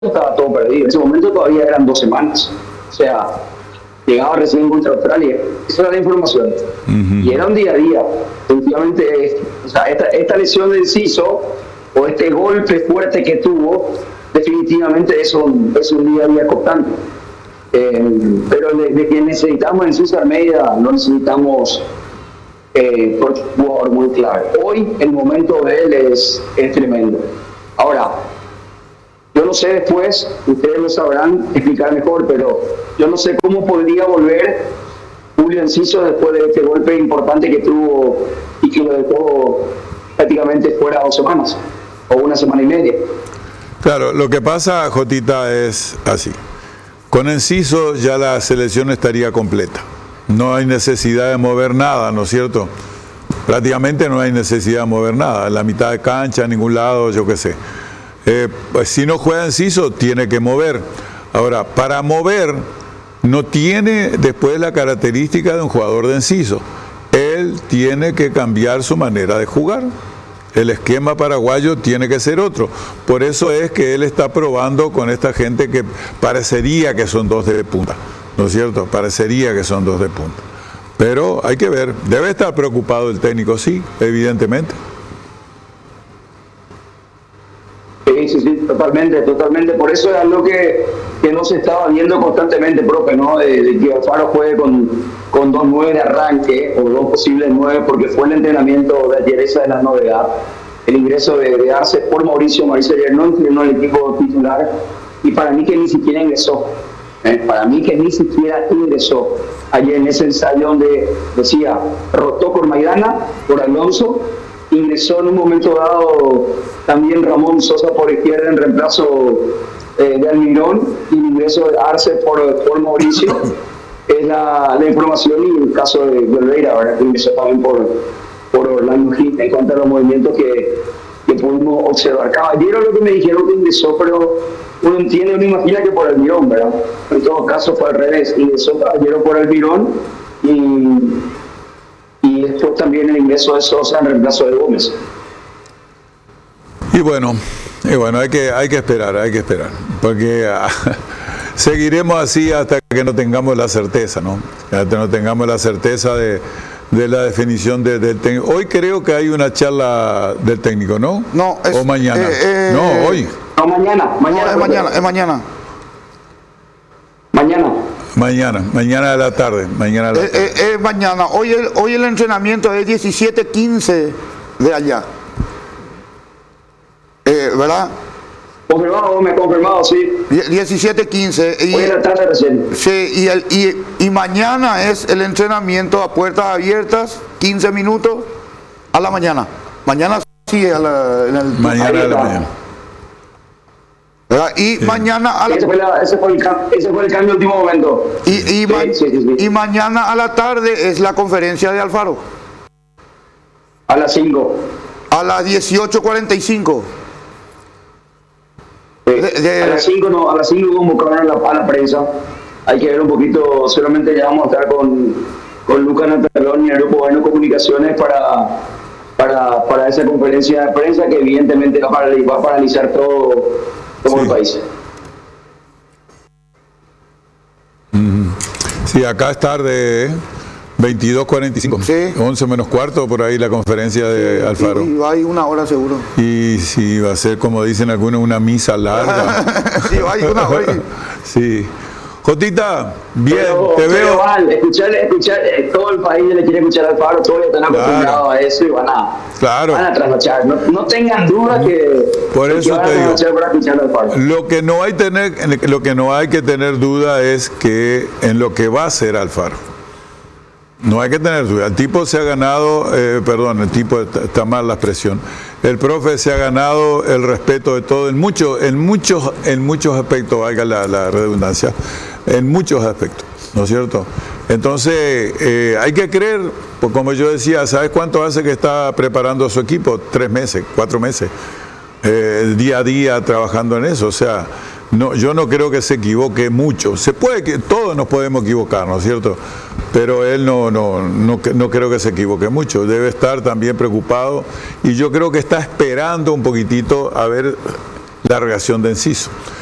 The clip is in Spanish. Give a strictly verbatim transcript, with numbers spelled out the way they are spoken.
estaba todo perdido. En ese momento todavía eran dos semanas. O sea, llegaba recién contra Australia. Esa era la información. Uh-huh. Y era un día a día. Definitivamente, o sea, esta, esta lesión de inciso o este golpe fuerte que tuvo, definitivamente es un, es un día a día constante. Eh, pero de, de que necesitamos en César Almeida, no necesitamos eh, por un jugador muy claro. Hoy el momento de él es, es tremendo. Ahora, yo no sé después, ustedes lo sabrán explicar mejor, pero yo no sé cómo podría volver Julio Enciso después de este golpe importante que tuvo y que lo dejó prácticamente fuera dos semanas o una semana y media. Claro, lo que pasa, Jotita, es así. Con Enciso ya la selección estaría completa. No hay necesidad de mover nada, ¿no es cierto? Prácticamente no hay necesidad de mover nada. En la mitad de cancha, en ningún lado, yo qué sé. Eh, pues si no juega Enciso, tiene que mover. Ahora, para mover, no tiene después la característica de un jugador de Enciso. Él tiene que cambiar su manera de jugar. El esquema paraguayo tiene que ser otro. Por eso es que él está probando con esta gente que parecería que son dos de punta, ¿no es cierto? Parecería que son dos de punta. Pero hay que ver. Debe estar preocupado el técnico, sí, evidentemente. Sí, sí, sí, totalmente, totalmente. Por eso es algo que, que no se estaba viendo constantemente, profe, ¿no? De, de que Alfaro juegue con, con dos nueve de arranque o dos posibles nueve, porque fue el entrenamiento de ayer, esa de la novedad. El ingreso de, de Arce por Mauricio. Mauricio ayer no entrenó el equipo titular y para mí que ni siquiera ingresó. ¿eh? Para mí que ni siquiera ingresó ayer en ese ensayo donde decía, rotó por Maidana, por Alonso. Ingresó en un momento dado también Ramón Sosa por izquierda en reemplazo eh, de Almirón y el ingreso de Arce por, por Mauricio. Es la, la información y el caso de Oliveira, ¿verdad? Que ingresó también por, por Orlando Gil en cuanto a los movimientos que, que pudimos observar. Caballero, lo que me dijeron que ingresó, pero uno entiende, uno imagina que por Almirón, ¿verdad? En todo caso fue al revés. Ingresó Caballero por Almirón y. y después también el ingreso de Sosa en reemplazo de Gómez. Y bueno, y bueno hay que hay que esperar, hay que esperar, porque uh, seguiremos así hasta que no tengamos la certeza, ¿no? Hasta que no tengamos la certeza de, de la definición de, del técnico. Hoy creo que hay una charla del técnico, ¿no? No, es, o mañana. Eh, eh, no, hoy. No, mañana, mañana. No, es mañana, es mañana. Mañana. Mañana, mañana de la tarde, mañana de la tarde. Eh, eh, eh, mañana, hoy el, hoy el entrenamiento es diecisiete quince de allá. Eh, ¿Verdad? Confirmado, me confirmado, sí. diecisiete quince. Y, hoy en la tarde recién. Sí, y, el, y, y mañana es el entrenamiento a puertas abiertas, quince minutos a la mañana. Mañana sí, a la, en el... Mañana a la mañana. ¿verdad? Y sí. mañana a la... ese, fue la, ese, fue el, ese fue el cambio de último momento. Y, y, sí, ma... sí, sí, sí. y mañana a la tarde es la conferencia de Alfaro. A las cinco. A las dieciocho cuarenta y cinco. Sí. De, de... A las cinco no, a las cinco convocaron a la, a la prensa. Hay que ver un poquito, solamente ya vamos a estar con, con Lucas Natalón y el grupo Bueno Comunicaciones para, para, para esa conferencia de prensa que evidentemente va a paralizar, va a paralizar todo. Como sí. el país. Sí, acá es tarde, ¿eh? veintidós cuarenta y cinco, sí. once menos cuarto, por ahí la conferencia de sí, Alfaro. Y hay una hora seguro. Y sí, va a ser, como dicen algunos, una misa larga. Sí, hay una hora. Sí. Jotita, bien, pero, te pero veo. Val, escuchar, escuchar, eh, todo el país le quiere escuchar al Alfaro, todos están acostumbrados claro. a eso y van a, claro. van a trasnochar. No, no tengan duda que, Por eso que te van a digo, para escuchar al Alfaro. Lo que no hay tener, lo que no hay que tener duda es que en lo que va a hacer Alfaro. No hay que tener duda. El tipo se ha ganado, eh, perdón, el tipo está, está mal la expresión. El profe se ha ganado el respeto de todo en muchos, en muchos, en muchos aspectos, valga la, la redundancia, en muchos aspectos, ¿no es cierto? Entonces, eh, hay que creer, pues como yo decía, ¿sabes cuánto hace que está preparando a su equipo? Tres meses, cuatro meses, eh, día a día trabajando en eso, o sea, no, yo no creo que se equivoque mucho. Se puede que todos nos podemos equivocar, ¿no es cierto? Pero él no, no, no, no creo que se equivoque mucho. Debe estar también preocupado y yo creo que está esperando un poquitito a ver la reacción de Enciso.